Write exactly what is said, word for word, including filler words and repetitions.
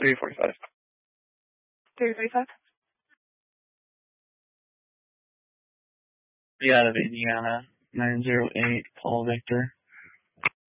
three forty-five. three forty-five? Yeah, out of Indiana, nine zero eight, Paul Victor.